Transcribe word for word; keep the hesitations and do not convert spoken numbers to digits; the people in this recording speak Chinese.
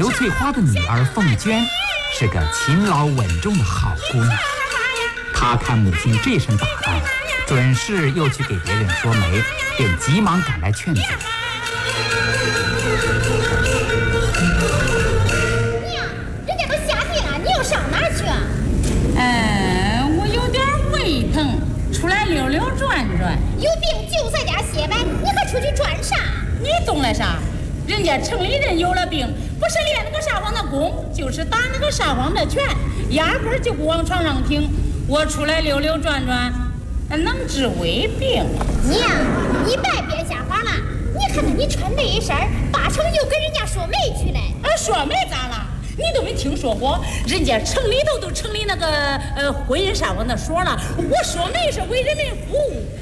刘翠花的女儿凤娟是个勤劳稳重的好姑娘，她看母亲这身打扮，准是又去给别人说媒，便急忙赶来劝阻。 娘，人家都下地了，你又上哪儿去啊？ 哎，我有点胃疼，出来溜溜转转。 有病就在家歇呗，你还出去转啥？ 你懂了啥？人家城里人有了病，不是练那个撒谎的功，就是打那个撒谎的拳，压根儿就不往床上挺。我出来溜溜转转，能治胃病。 娘，你别编瞎话了。你看看你穿那一身，八成又跟人家说媒去了。 啊，说媒咋了？你都没听说过，人家城里头都成立那个呃婚姻撒谎的所了。我说媒是为人民服务。